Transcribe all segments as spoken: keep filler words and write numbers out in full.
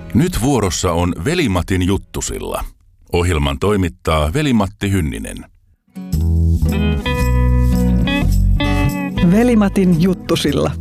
Nyt vuorossa on Veli-Matin juttusilla. Ohjelman toimittaa Veli-Matti Hynninen. Veli-Matin juttusilla.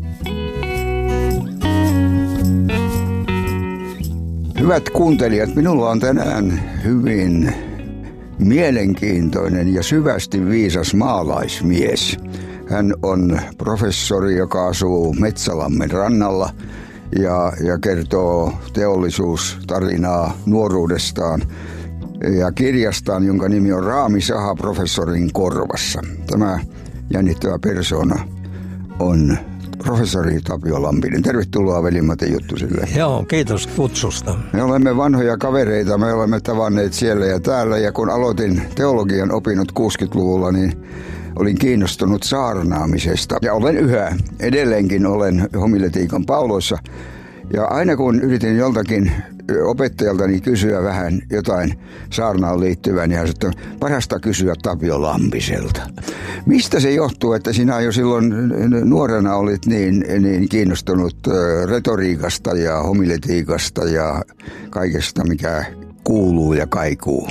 Hyvät kuuntelijat, minulla on tänään hyvin mielenkiintoinen ja syvästi viisas maalaismies. Hän on professori, joka asuu Metsälammen rannalla ja, ja kertoo teollisuustarinaa nuoruudestaan ja kirjastaan, jonka nimi on Raami Saha professorin korvassa. Tämä jännittävä persoona on professori Tapio Lampinen. Tervetuloa Veli-Matin juttusille. Joo, kiitos kutsusta. Me olemme vanhoja kavereita, me olemme tavanneet siellä ja täällä, ja kun aloitin teologian opinnot kuusikymmentäluvulla, niin olin kiinnostunut saarnaamisesta. Ja olen yhä, edelleenkin olen homiletiikan pauloissa. Ja aina kun yritin joltakin opettajaltani kysyä vähän jotain saarnaan liittyvää, niin hän sanoi, että parasta kysyä Tapio Lampiselta. Mistä se johtuu, että sinä jo silloin nuorena olit niin, niin kiinnostunut retoriikasta ja homiletiikasta ja kaikesta, mikä kuuluu ja kaikuu?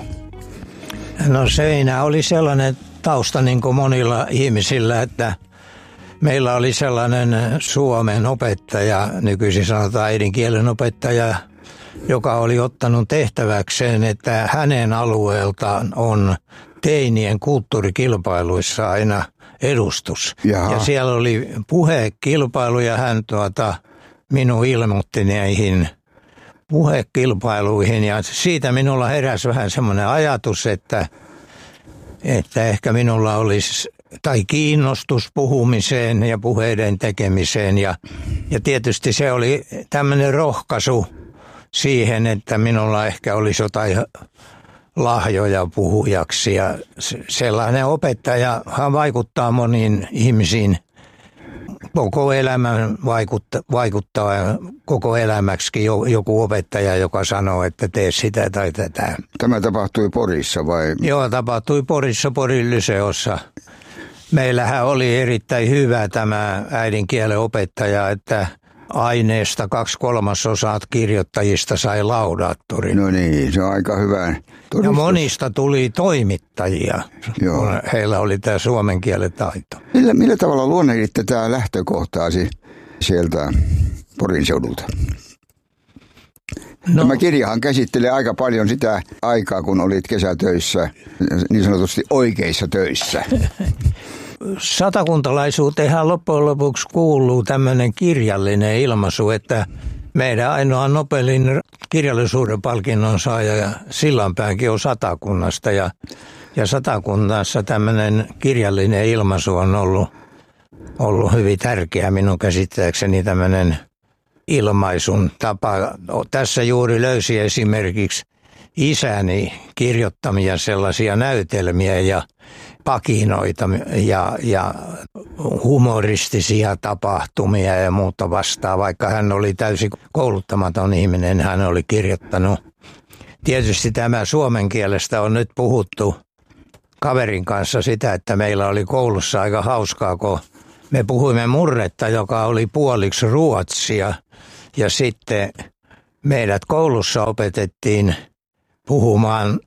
No siinä oli sellainen tausta niin kuin monilla ihmisillä, että meillä oli sellainen suomen opettaja, nykyisin sanotaan äidinkielen opettaja, joka oli ottanut tehtäväkseen, että hänen alueeltaan on teinien kulttuurikilpailuissa aina edustus. Jaha. Ja siellä oli puhekilpailu ja hän tuota, minun ilmoitti näihin puhekilpailuihin. Ja siitä minulla heräsi vähän semmoinen ajatus, että, että ehkä minulla olisi tai kiinnostus puhumiseen ja puheiden tekemiseen. Ja, ja tietysti se oli tämmöinen rohkaisu siihen, että minulla ehkä olisi jotain lahjoja puhujaksi. Ja sellainen opettajahan vaikuttaa moniin ihmisiin. Koko elämän vaikuttaa, vaikuttaa koko elämäksikin joku opettaja, joka sanoo, että tee sitä tai tätä. Tämä tapahtui Porissa vai? Joo, tapahtui Porissa, Porin lyseossa. Meillähän oli erittäin hyvä tämä äidinkielen opettaja, että aineesta kaksi kolmasosaa kirjoittajista sai laudaattorin. No niin, se on aika hyvä todistus. Ja monista tuli toimittajia. Joo. Heillä oli tämä suomen kielen taito. Millä, millä tavalla luonnehditte tämä lähtökohtaasi sieltä Porin seudulta? No. Tämä kirjahan käsittelee aika paljon sitä aikaa, kun olit kesätöissä, niin sanotusti oikeissa töissä. Satakuntalaisuuteenhan loppujen lopuksi kuuluu tämmöinen kirjallinen ilmaisu, että meidän ainoa Nobelin kirjallisuuden palkinnon saaja Sillanpääkin on Satakunnasta. Ja, ja Satakunnassa tämmöinen kirjallinen ilmaisu on ollut, ollut hyvin tärkeä minun käsittääkseni tämmöinen ilmaisun tapa. Tässä juuri löysi esimerkiksi isäni kirjoittamia sellaisia näytelmiä ja pakinoita ja, ja humoristisia tapahtumia ja muuta vastaan. Vaikka hän oli täysin kouluttamaton ihminen, hän oli kirjoittanut. Tietysti tämä suomen kielestä on nyt puhuttu kaverin kanssa sitä, että meillä oli koulussa aika hauskaa, kun me puhuimme murretta, joka oli puoliksi ruotsia. Ja sitten meidät koulussa opetettiin puhumaan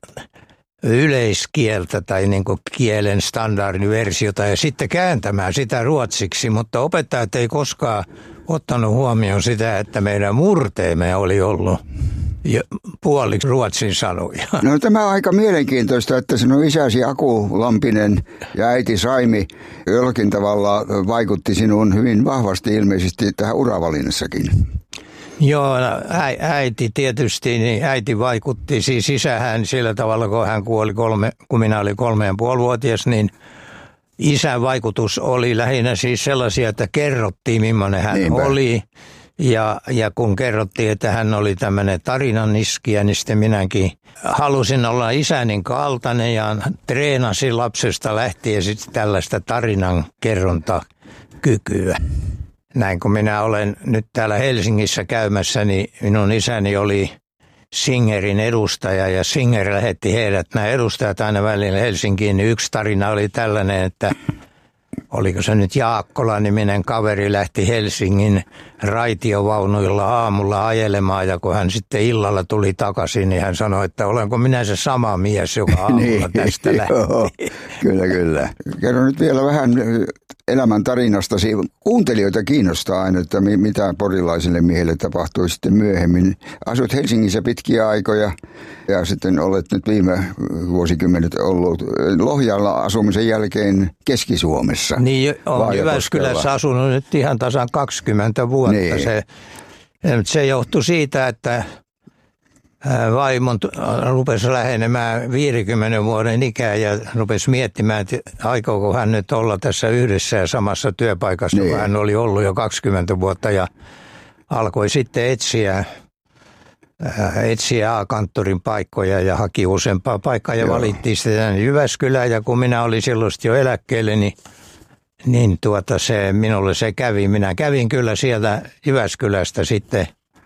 yleiskieltä tai niin kuin kielen standardiversiota ja sitten kääntämään sitä ruotsiksi, mutta opettajat ei koskaan ottanut huomioon sitä, että meidän murteemme oli ollut puoliksi ruotsin sanoja. No tämä on aika mielenkiintoista, että sinun isäsi Aku Lampinen ja äiti Saimi jollakin tavalla vaikutti sinuun hyvin vahvasti ilmeisesti tähän uravalinnassakin. Joo, äiti tietysti, niin äiti vaikutti, siis isähän sillä tavalla, kun hän kuoli kolme, kun minä olin kolme ja puolivuotias, niin isän vaikutus oli lähinnä siis sellaisia, että kerrottiin, millainen hän Niinpä. oli. Ja, ja kun kerrottiin, että hän oli tämmöinen tarinan iskijä, niin sitten minäkin halusin olla isänin kaltainen ja treenasin lapsesta lähtien sitten tällaista tarinan kerrontakykyä. Näin kun minä olen nyt täällä Helsingissä käymässä, niin minun isäni oli Singerin edustaja ja Singer lähetti heidät, nämä edustajat aina välillä Helsinkiin, niin yksi tarina oli tällainen, että oliko se nyt Jaakkola-niminen kaveri, lähti Helsingin raitiovaunuilla aamulla ajelemaan, ja kun hän sitten illalla tuli takaisin, niin hän sanoi, että olenko minä se sama mies, joka aamulla niin, tästä lähti. Joo, kyllä, kyllä. Kerro nyt vielä vähän elämän tarinastasi. Kuuntelijoita kiinnostaa aina, että mitä porilaisille miehille tapahtui sitten myöhemmin. Asut Helsingissä pitkiä aikoja ja sitten olet nyt viime vuosikymmenet ollut Lohjalla asumisen jälkeen Keski-Suomessa. Niin, on Jyväskylässä asunut nyt ihan tasan kaksikymmentä vuotta. Niin. Se, se johtui siitä, että vaimon rupesi lähenemään viidenkymmenen vuoden ikää ja rupesi miettimään, että aikooko hän nyt olla tässä yhdessä ja samassa työpaikassa, niin. kun hän oli ollut jo kaksikymmentä vuotta, ja alkoi sitten etsiä, etsiä A-kanttorin paikkoja ja haki useampaa paikkaa ja Joo. valittiin sitten Jyväskylään, ja kun minä olin silloin jo eläkkeelle, niin Niin tuota se, minulle se kävi. Minä kävin kyllä sieltä Jyväskylästä sitten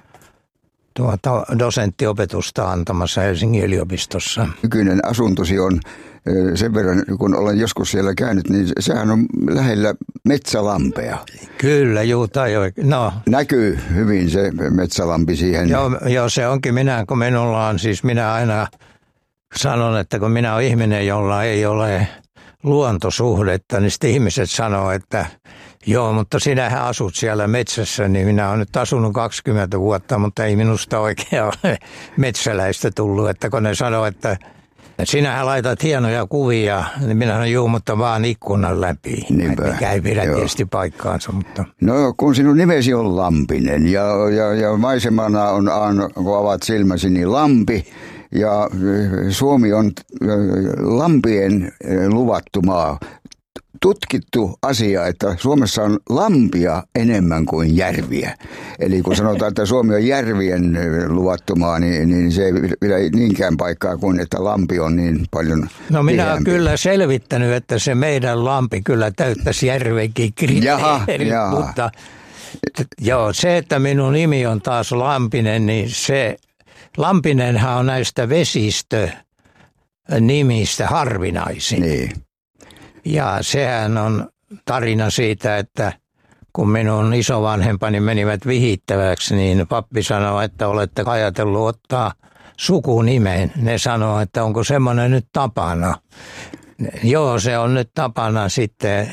tuota dosenttiopetusta antamassa Helsingin yliopistossa. Nykyinen asuntosi on sen verran, kun olen joskus siellä käynyt, niin sehän on lähellä metsälampea. Kyllä, juu, tai oikein. No. Näkyy hyvin se metsälampi siihen. Joo, joo, se onkin minä, kun minulla on siis, minä aina sanon, että kun minä olen ihminen, jolla ei ole luontosuhdetta, niin sitten ihmiset sanoo, että joo, mutta sinähän asut siellä metsässä, niin minä olen nyt asunut kaksikymmentä vuotta, mutta ei minusta oikein ole metsäläistä tullut, että kun ne sanoo, että sinähän laitat hienoja kuvia, niin minä sanon, juu, mutta vaan ikkunan läpi, Niinpä, mikä ei pidä joo. tietysti paikkaansa. Mutta. No kun sinun nimesi on Lampinen ja, ja, ja maisemana on, kun avaat silmäsi, niin lampi. Ja Suomi on lampien luvattu maa. Tutkittu asia, että Suomessa on lampia enemmän kuin järviä. Eli kun sanotaan, että Suomi on järvien luvattu maa, niin, niin se ei pidä niinkään paikkaa kuin, että lampi on niin paljon No minä olen kyllä selvittänyt, että se meidän lampi kyllä täyttäisi järvenkin kriteerit, mutta joo, se, että minun nimi on taas Lampinen, niin se Lampinenhan on näistä vesistönimistä harvinaisin. Niin. Ja sehän on tarina siitä, että kun minun isovanhempani menivät vihittäväksi, niin pappi sanoi, että olette ajatellut ottaa sukunimen. Ne sanoo, että onko semmoinen nyt tapana. Joo, se on nyt tapana sitten,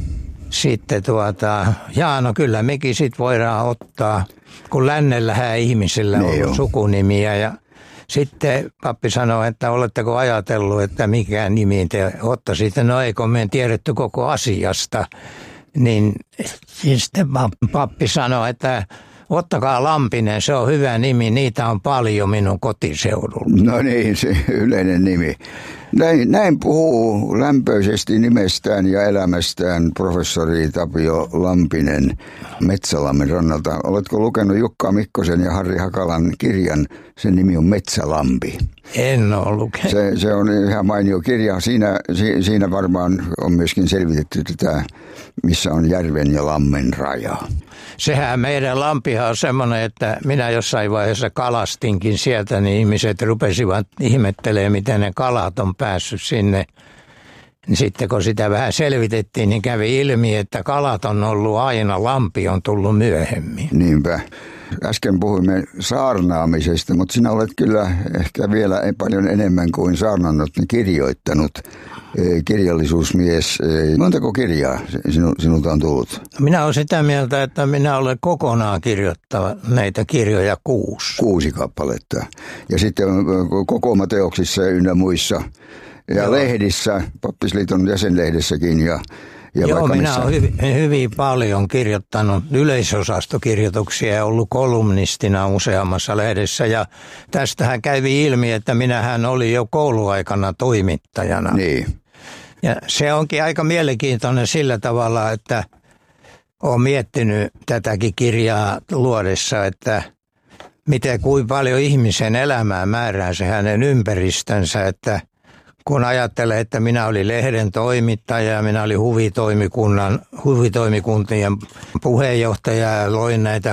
sitten tuota, jaa no kyllä mekin sit voidaan ottaa, kun lännellähän ihmisillä on ollut sukunimiä ja sitten pappi sanoi, että oletteko ajatellut, että mikä nimi te ottaisitte. No eikö me en tiedetty koko asiasta. Niin sitten pappi sanoi, että ottakaa Lampinen, se on hyvä nimi, niitä on paljon minun kotiseudulla. No niin, se yleinen nimi. Näin, näin puhuu lämpöisesti nimestään ja elämästään professori Tapio Lampinen Metsälammen rannalta. Oletko lukenut Jukka Mikkosen ja Harri Hakalan kirjan? Sen nimi on Metsälampi. En ole lukenut. Se, se on ihan mainio kirja. Siinä, siinä varmaan on myöskin selvitetty tätä, missä on järven ja lammen raja. Sehän meidän lampihan on semmoinen, että minä jossain vaiheessa kalastinkin sieltä, niin ihmiset rupesivat ihmettelemään, miten ne kalat on päässyt sinne. Sitten kun sitä vähän selvitettiin, niin kävi ilmi, että kalat on ollut aina, lampi on tullut myöhemmin. Niinpä. Äsken puhuimme saarnaamisesta, mutta sinä olet kyllä ehkä vielä paljon enemmän kuin saarnannut, niin kirjoittanut. Kirjallisuusmies. Montako kirjaa sinulta on tullut? Minä olen sitä mieltä, että minä olen kokonaan kirjoittanut näitä kirjoja kuusi. Kuusi kappaletta. Ja sitten kokoomateoksissa ynnä muissa. Ja Joo. lehdissä, Pappisliiton jäsenlehdessäkin ja Ja Joo, minä olen hyvin, hyvin paljon kirjoittanut yleisosastokirjoituksia ja ollut kolumnistina useammassa lehdessä. Ja tästähän kävi ilmi, että minähän olin jo kouluaikana toimittajana. Niin. Ja se onkin aika mielenkiintoinen sillä tavalla, että olen miettinyt tätäkin kirjaa luodessa, että miten kuin paljon ihmisen elämää määrää se hänen ympäristönsä, että kun ajattelee, että minä olin lehden toimittaja ja minä olin huvitoimikunnan, huvitoimikuntien puheenjohtaja ja loin näitä,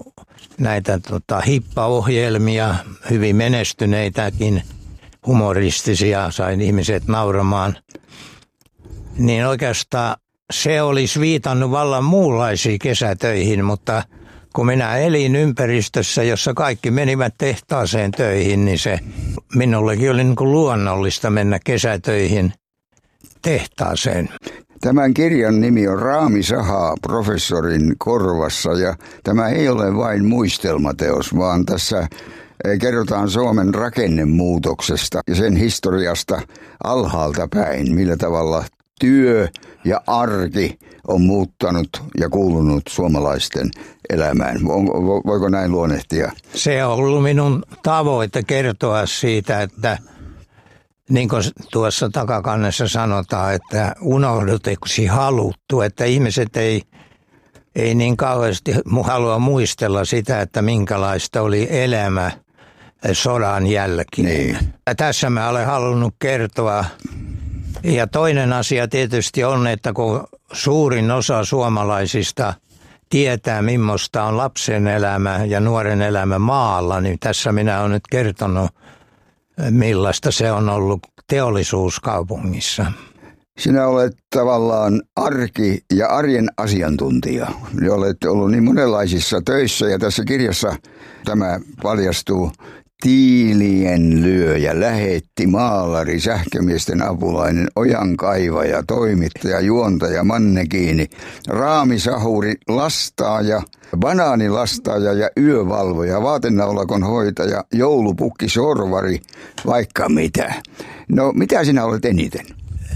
näitä tota, hippaohjelmia, hyvin menestyneitäkin, humoristisia, sain ihmiset nauramaan. Niin oikeastaan se olisi viitannut vallan muunlaisiin kesätöihin, mutta kun minä elin ympäristössä, jossa kaikki menivät tehtaaseen töihin, niin se minullekin oli niin kuin luonnollista mennä kesätöihin tehtaaseen. Tämän kirjan nimi on Raami sahaa professorin korvassa ja tämä ei ole vain muistelmateos, vaan tässä kerrotaan Suomen rakennemuutoksesta ja sen historiasta alhaalta päin, millä tavalla työ ja arki on muuttanut ja kuulunut suomalaisten elämään. Voiko näin luonnehtia? Se on ollut minun tavoite kertoa siitä, että niin kuin tuossa takakannessa sanotaan, että unohduteksi haluttu, että ihmiset ei, ei niin kauheasti halua muistella sitä, että minkälaista oli elämä sodan jälkeen. Niin. Ja tässä mä olen halunnut kertoa. Ja toinen asia tietysti on, että kun suurin osa suomalaisista tietää, millaista on lapsen elämä ja nuoren elämä maalla, niin tässä minä olen nyt kertonut, millaista se on ollut teollisuuskaupungissa. Sinä olet tavallaan arki- ja arjen asiantuntija. Olet ollut niin monenlaisissa töissä ja tässä kirjassa tämä paljastuu. Tiilien lyöjä, lähetti, maalari, sähkömiesten apulainen, ojankaivaja, toimittaja, juontaja, mannekiini, raamisahuri, lastaaja, banaanilastaaja ja yövalvoja, vaatenaulakon hoitaja, joulupukki, sorvari, vaikka mitä. No, mitä sinä olet eniten?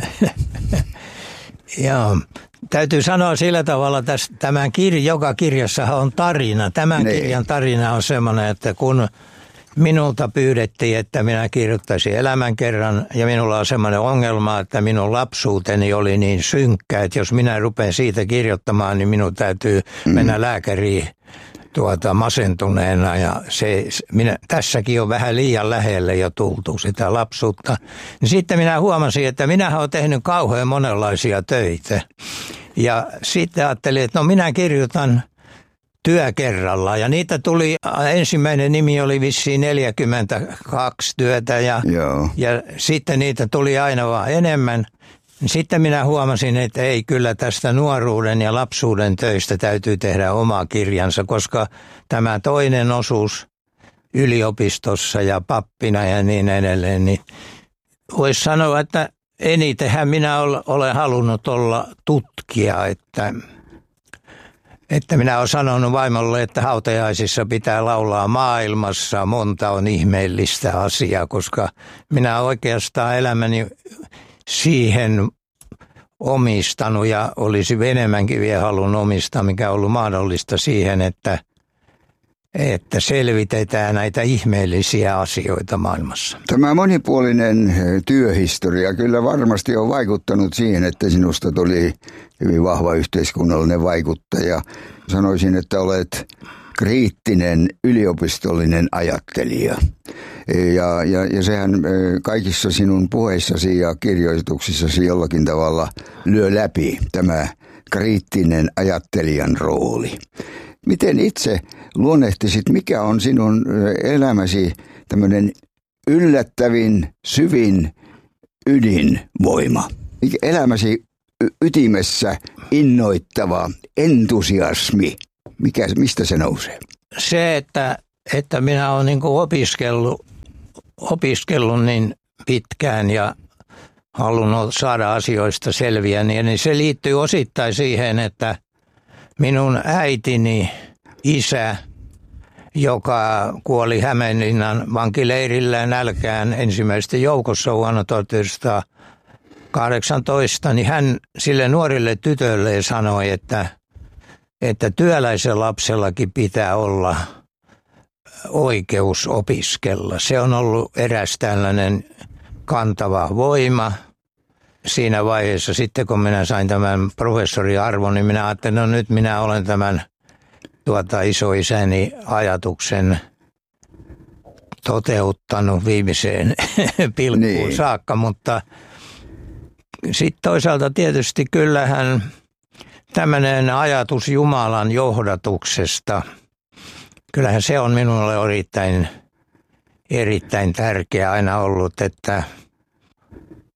Joo. Täytyy sanoa sillä tavalla, että tämän kirja, joka kirjassa on tarina. Tämän ne. kirjan tarina on semmoinen, että kun minulta pyydettiin, että minä kirjoittaisin elämänkerran ja minulla on semmoinen ongelma, että minun lapsuuteni oli niin synkkä, että jos minä rupean siitä kirjoittamaan, niin minun täytyy mm. mennä lääkäriin tuota, masentuneena ja se, minä, tässäkin on vähän liian lähelle jo tultu sitä lapsuutta. Niin sitten minä huomasin, että minä olen tehnyt kauhean monenlaisia töitä ja sitten ajattelin, että no minä kirjoitan työ kerrallaan. Ja niitä tuli, ensimmäinen nimi oli vissiin neljäkymmentäkaksi työtä ja, ja sitten niitä tuli aina vaan enemmän. Sitten minä huomasin, että ei kyllä tästä nuoruuden ja lapsuuden töistä täytyy tehdä oma kirjansa, koska tämä toinen osuus yliopistossa ja pappina ja niin edelleen, niin voisi sanoa, että enitenhän minä olen halunnut olla tutkija, että Että minä olen sanonut vaimolle, että hautajaisissa pitää laulaa maailmassa, monta on ihmeellistä asiaa, koska minä oikeastaan elämäni siihen omistanut ja olisi enemmänkin vielä halunnut omistaa, mikä on ollut mahdollista siihen, että, että selvitetään näitä ihmeellisiä asioita maailmassa. Tämä monipuolinen työhistoria kyllä varmasti on vaikuttanut siihen, että sinusta tuli hyvin vahva yhteiskunnallinen vaikuttaja. Sanoisin, että olet kriittinen yliopistollinen ajattelija. Ja, ja, ja sehän kaikissa sinun puheissasi ja kirjoituksissasi jollakin tavalla lyö läpi tämä kriittinen ajattelijan rooli. Miten itse luonnehtisit, mikä on sinun elämäsi tämmöinen yllättävin, syvin ydinvoima? Elämäsi ytimessä innoittava entusiasmi, mikä, mistä se nousee? Se, että, että minä olen niin kuin opiskellut, opiskellut niin pitkään ja halunnut saada asioista selviä, niin se liittyy osittain siihen, että minun äitini isä, joka kuoli Hämeenlinnan vankileirillä nälkään ensimmäistä joukossa vuonna tuhatyhdeksänsataakahdeksantoista, niin hän sille nuorille tytölle sanoi, että, että työläisen lapsellakin pitää olla oikeus opiskella. Se on ollut eräs tällainen kantava voima. Siinä vaiheessa sitten, kun minä sain tämän professoriarvon, niin minä ajattelin, no nyt minä olen tämän tuota isoisäni ajatuksen toteuttanut viimeiseen pilkkuun niin saakka, mutta sitten toisaalta tietysti kyllähän tämmöinen ajatus Jumalan johdatuksesta, kyllähän se on minulle erittäin, erittäin tärkeä aina ollut, että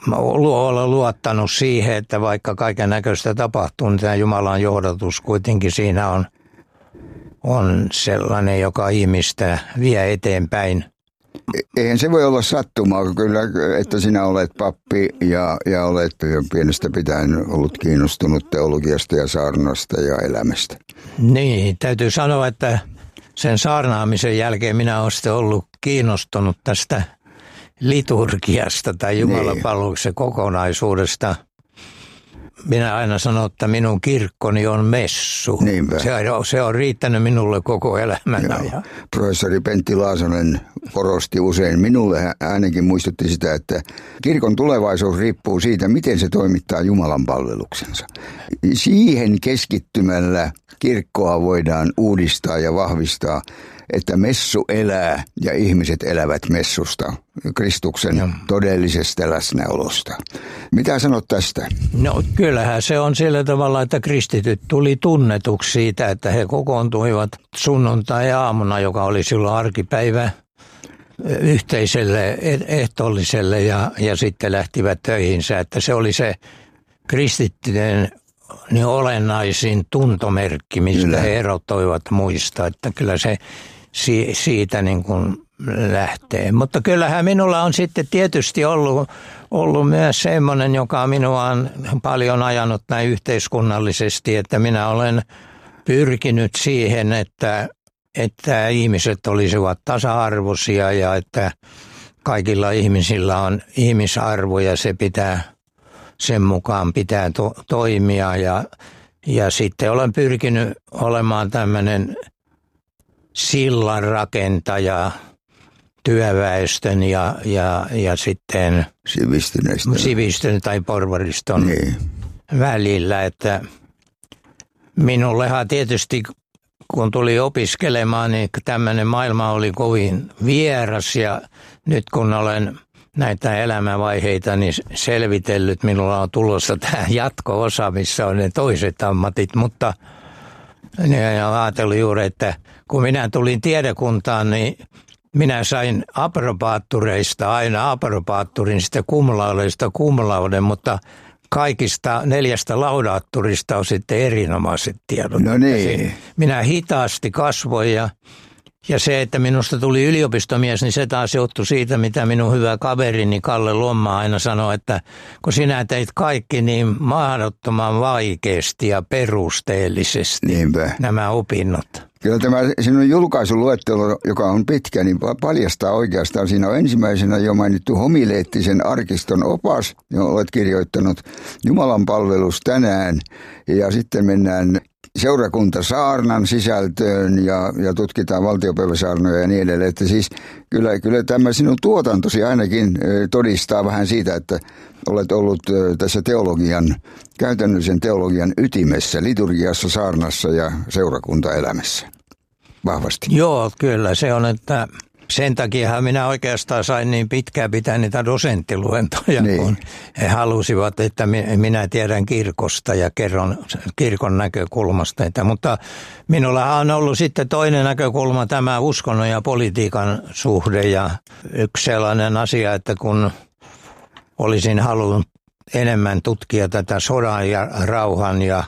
olen luottanut siihen, että vaikka kaiken näköistä tapahtuu, niin tämä Jumalan johdatus kuitenkin siinä on, on sellainen, joka ihmistä vie eteenpäin. Eihän se voi olla sattumaa kyllä, että sinä olet pappi ja, ja olet jo pienestä pitäen ollut kiinnostunut teologiasta ja saarnasta ja elämästä. Niin, täytyy sanoa, että sen saarnaamisen jälkeen minä olen sitten ollut kiinnostunut tästä liturgiasta tai Jumalanpalveluksen kokonaisuudesta. Minä aina sanon, että minun kirkkoni on messu. Se on, se on riittänyt minulle koko elämänä. Ja professori Pentti Laasonen korosti usein, minulle ainakin muistutti sitä, että kirkon tulevaisuus riippuu siitä, miten se toimittaa Jumalan palveluksensa. Siihen keskittymällä kirkkoa voidaan uudistaa ja vahvistaa, että messu elää ja ihmiset elävät messusta, Kristuksen no. todellisesta läsnäolosta. Mitä sanot tästä? No kyllähän se on sillä tavalla, että kristityt tuli tunnetuksi siitä, että he kokoontuivat sunnuntai-aamuna, joka oli silloin arkipäivä, yhteiselle ehtoolliselle ja, ja sitten lähtivät töihinsä. Että se oli se kristittyjen niin olennaisin tuntomerkki, mistä kyllä. he erottoivat muista. Että kyllä se si, siitä niin kuin lähtee. Mutta kyllähän minulla on sitten tietysti ollut, ollut myös semmoinen, joka minua on paljon ajanut näin yhteiskunnallisesti, että minä olen pyrkinyt siihen, että, että ihmiset olisivat tasa-arvoisia ja että kaikilla ihmisillä on ihmisarvo ja se pitää, sen mukaan pitää to, toimia ja, ja sitten olen pyrkinyt olemaan tämmöinen sillanrakentaja työväestön ja, ja, ja sitten sivistyn tai porvariston niin. välillä, että minullehan tietysti kun tuli opiskelemaan, niin tämmöinen maailma oli kovin vieras ja nyt kun olen näitä elämänvaiheita niin selvitellyt, minulla on tulossa tämä jatko-osa, missä on ne toiset ammatit, mutta ajattelin juuri, että kun minä tulin tiedekuntaan, niin minä sain aprobaattureista aina aprobaatturin, sitten kumlaudeista kumlauden, mutta kaikista neljästä laudaatturista on sitten erinomaiset tiedot. No niin. Minä hitaasti kasvoin ja, ja se, että minusta tuli yliopistomies, niin se taas johtui siitä, mitä minun hyvä kaverini Kalle Lomma aina sanoi, että kun sinä teit kaikki niin mahdottoman vaikeasti ja perusteellisesti Niinpä. nämä opinnot. Kyllä tämä sinun julkaisuluettelo, joka on pitkä, niin paljastaa oikeastaan. Siinä on ensimmäisenä jo mainittu homileettisen arkiston opas, johon olet kirjoittanut Jumalan palvelus tänään. Ja sitten mennään seurakuntasaarnan sisältöön ja, ja tutkitaan valtiopäiväsaarnoja ja niin edelleen. Että siis kyllä, kyllä tämä sinun tuotantosi ainakin todistaa vähän siitä, että olet ollut tässä teologian, käytännöllisen teologian ytimessä, liturgiassa, saarnassa ja seurakuntaelämässä vahvasti. Joo, kyllä se on, että sen takia minä oikeastaan sain niin pitkään pitää niitä dosenttiluentoja, niin. kun he halusivat, että minä tiedän kirkosta ja kerron kirkon näkökulmasta. Mutta minulla on ollut sitten toinen näkökulma, tämä uskonnon ja politiikan suhde ja yksi sellainen asia, että kun olisin halunnut enemmän tutkia tätä sodan ja rauhan ja,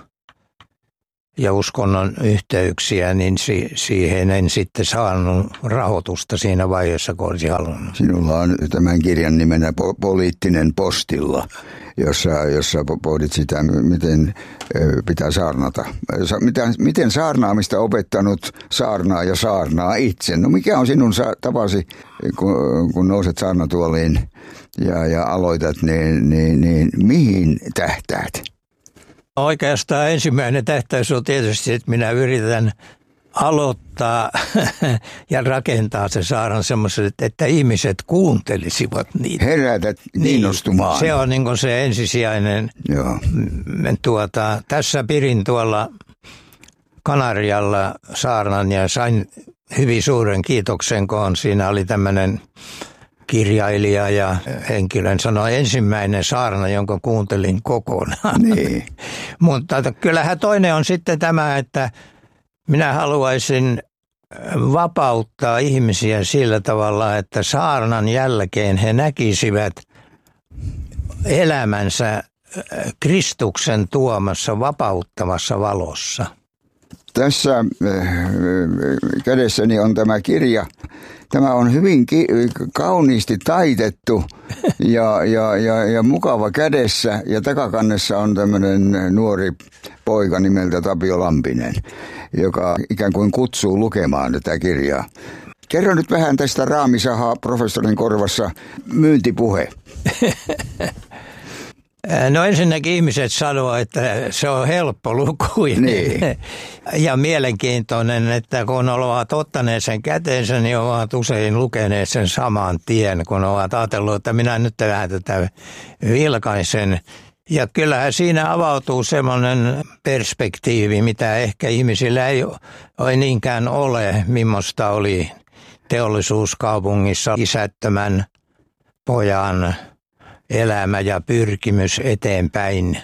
ja uskonnon yhteyksiä, niin si, siihen en sitten saanut rahoitusta siinä vaiheessa, kun olisin halunnut. Sinulla on tämän kirjan nimenä po- Poliittinen postilla, jossa, jossa pohdit sitä, miten pitää saarnata. Miten, miten saarnaamista opettanut saarnaa ja saarnaa itse? No mikä on sinun tapasi, kun, kun nouset saarnatuoliin ja, ja aloitat, niin, niin, niin mihin tähtäät? Oikeastaan ensimmäinen tähtäys on tietysti, että minä yritän aloittaa ja rakentaa se saarnan semmoiset, että ihmiset kuuntelisivat niitä. Herätät kiinnostumaan. Niin, se on niin kuin se ensisijainen. Joo. Tuota, tässä pidin tuolla Kanarialla saarnan ja sain hyvin suuren kiitoksen, kun siinä oli tämmöinen kirjailija ja henkilön sanoi ensimmäinen saarna, jonka kuuntelin kokonaan. Niin. Mutta kyllähän toinen on sitten tämä, että minä haluaisin vapauttaa ihmisiä sillä tavalla, että saarnan jälkeen he näkisivät elämänsä Kristuksen tuomassa vapauttavassa valossa. Tässä kädessäni on tämä kirja. Tämä on hyvin ki- kauniisti taitettu ja, ja, ja, ja mukava kädessä. Ja takakannessa on tämmöinen nuori poika nimeltä Tapio Lampinen, joka ikään kuin kutsuu lukemaan tätä kirjaa. Kerro nyt vähän tästä Raamisaha professorin korvassa myyntipuhe. No ensinnäkin ihmiset sanoo, että se on helppo lukuinen niin. ja mielenkiintoinen, että kun ovat ottaneet sen käteensä, niin ovat usein lukeneet sen saman tien, kun ovat ajatelleet, että minä nyt vähän tätä vilkaisen. Ja kyllähän siinä avautuu semmoinen perspektiivi, mitä ehkä ihmisillä ei ole niinkään ole, millaista oli teollisuuskaupungissa isättömän pojan elämä ja pyrkimys eteenpäin.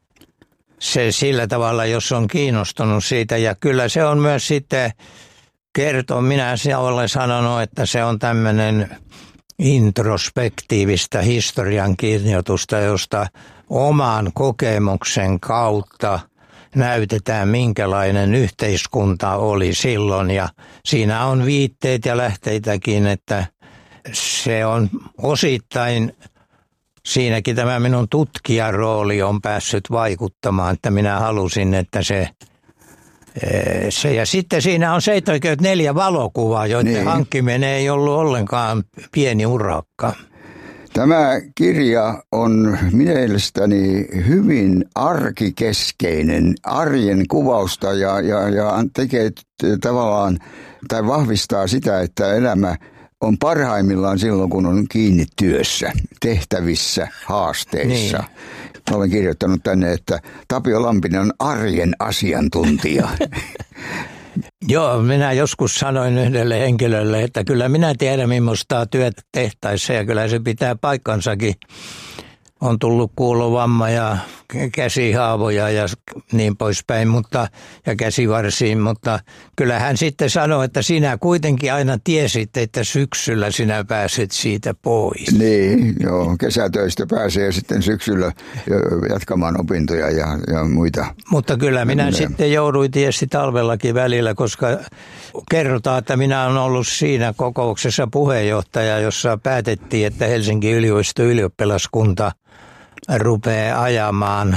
Se sillä tavalla, jos on kiinnostunut siitä, ja kyllä se on myös sitten kertoo, minä olen sanonut, että se on tämmöinen introspektiivista historian kirjoitusta, josta oman kokemuksen kautta näytetään, minkälainen yhteiskunta oli silloin, ja siinä on viitteet ja lähteitäkin, että se on osittain. Siinäkin tämä minun tutkijan rooli on päässyt vaikuttamaan, että minä halusin, että se, se ja sitten siinä on seitsemänkymmentäneljä valokuvaa, joiden niin. hankkiminen ei ollut ollenkaan pieni urakka. Tämä kirja on mielestäni hyvin arkikeskeinen, arjen kuvausta ja, ja, ja tekee tavallaan tai vahvistaa sitä, että elämä on parhaimmillaan silloin, kun on kiinni työssä, tehtävissä, haasteissa. Niin. Olen kirjoittanut tänne, että Tapio Lampinen on arjen asiantuntija. Joo, minä joskus sanoin yhdelle henkilölle, että kyllä minä tiedän, millaista työtä tehtäessä ja kyllä se pitää paikkansakin. On tullut kuulovamma ja käsihaavoja ja niin poispäin, mutta, ja käsivarsiin, mutta kyllä hän sitten sanoi, että sinä kuitenkin aina tiesit, että syksyllä sinä pääset siitä pois. Niin, joo, kesätöistä pääsee sitten syksyllä jatkamaan opintoja ja, ja muita. Mutta kyllä minä ja sitten jouduin tietysti talvellakin välillä, koska kerrotaan, että minä olen ollut siinä kokouksessa puheenjohtaja, jossa päätettiin, että Helsingin yliopiston ylioppilaskunta rupeaa ajamaan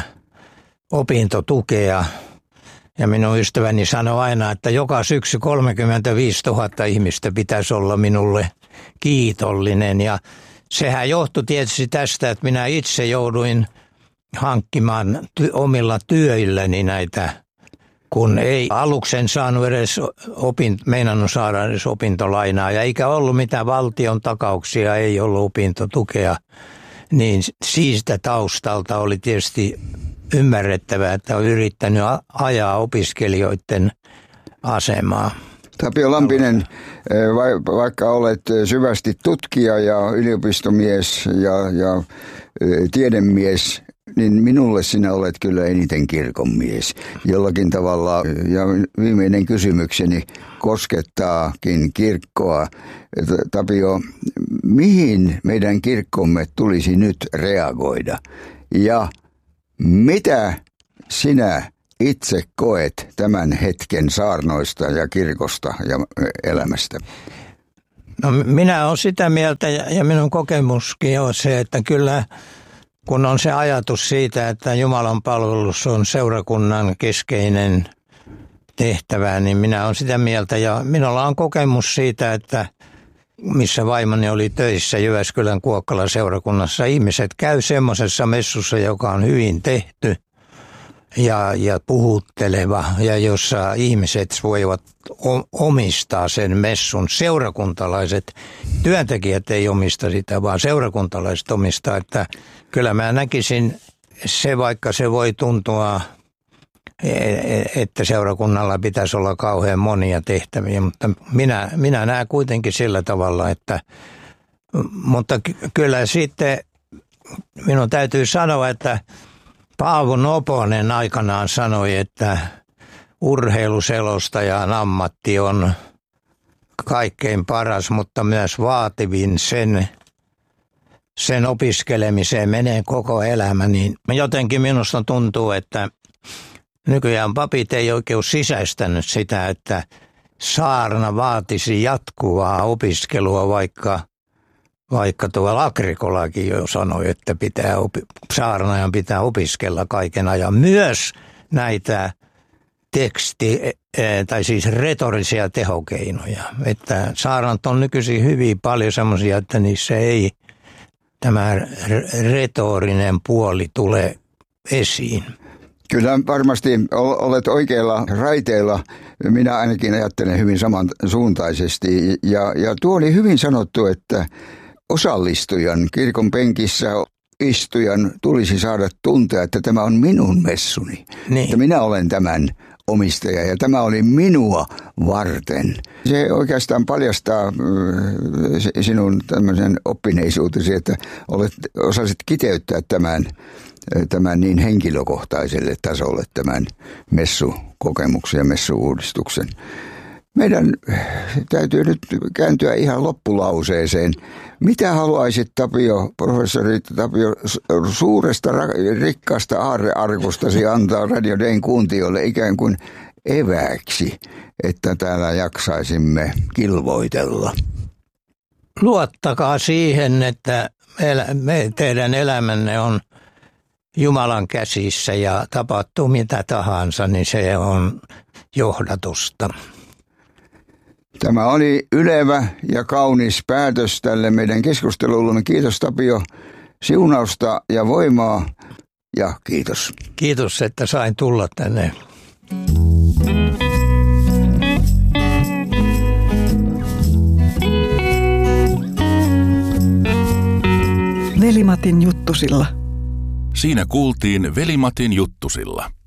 opintotukea. Ja minun ystäväni sanoi aina, että joka syksy kolmekymmentäviisituhatta ihmistä pitäisi olla minulle kiitollinen. Ja sehän johtui tietysti tästä, että minä itse jouduin hankkimaan ty- omilla työilläni näitä, kun ei aluksen saanut edes opin, meinannut saada edes opintolainaa. Ja eikä ollut mitään valtion takauksia, ei ollut opintotukea. Niin siitä taustalta oli tietysti ymmärrettävää, että on yrittänyt ajaa opiskelijoiden asemaa. Tapio Lampinen, vaikka olet syvästi tutkija ja yliopistomies ja, ja tiedemies, niin minulle sinä olet kyllä eniten kirkonmies jollakin tavalla. Ja viimeinen kysymykseni koskettaakin kirkkoa. Tapio, mihin meidän kirkkomme tulisi nyt reagoida? Ja mitä sinä itse koet tämän hetken saarnoista ja kirkosta ja elämästä? No, minä olen sitä mieltä ja minun kokemuskin on se, että kyllä kun on se ajatus siitä, että Jumalan palvelus on seurakunnan keskeinen tehtävä, niin minä olen sitä mieltä ja minulla on kokemus siitä, että missä vaimoni oli töissä Jyväskylän Kuokkalan seurakunnassa, ihmiset käy semmoisessa messussa, joka on hyvin tehty ja, ja puhutteleva ja jossa ihmiset voivat omistaa sen messun. Seurakuntalaiset, työntekijät ei omista sitä, vaan seurakuntalaiset omistaa, että kyllä mä näkisin se, vaikka se voi tuntua, että seurakunnalla pitäisi olla kauhean monia tehtäviä, mutta minä, minä näen kuitenkin sillä tavalla, että mutta kyllä sitten minun täytyy sanoa, että Paavo Noponen aikanaan sanoi, että urheiluselostajan ammatti on kaikkein paras, mutta myös vaativin sen sen opiskelemiseen menee koko elämä, niin jotenkin minusta tuntuu, että nykyään papit ei oikein ole sisäistänyt sitä, että saarna vaatisi jatkuvaa opiskelua, vaikka, vaikka tuolla Agricolakin jo sanoi, että pitää opi, saarnaajan pitää opiskella kaiken ajan. Myös näitä teksti- tai siis retorisia tehokeinoja. Että saarnat on nykyisin hyvin paljon semmoisia, että niissä ei tämä retorinen puoli tule esiin. Kyllä varmasti olet oikeilla raiteilla. Minä ainakin ajattelen hyvin samansuuntaisesti. Ja, ja tuo oli hyvin sanottu, että osallistujan, kirkon penkissä istujan tulisi saada tuntea, että tämä on minun messuni. Niin. Että minä olen tämän omistaja ja tämä oli minua varten. Se oikeastaan paljastaa sinun tämmöisen oppineisuutesi, että olet, osasit kiteyttää tämän, tämän niin henkilökohtaiselle tasolle tämän messukokemuksen ja messuuudistuksen. Meidän täytyy nyt kääntyä ihan loppulauseeseen. Mitä haluaisit, Tapio, professori Tapio, suuresta rikkaasta aarrearkustasi antaa Radio Dayn kuuntelijoille ikään kuin evääksi, että täällä jaksaisimme kilvoitella? Luottakaa siihen, että teidän elämänne on Jumalan käsissä ja tapahtuu mitä tahansa, niin se on johdatusta. Tämä oli ylevä ja kaunis päätös tälle meidän keskustelulle. Kiitos, Tapio, siunausta ja voimaa ja kiitos. Kiitos, että sain tulla tänne. Veli-Matin juttusilla. Siinä kuultiin Veli-Matin juttusilla.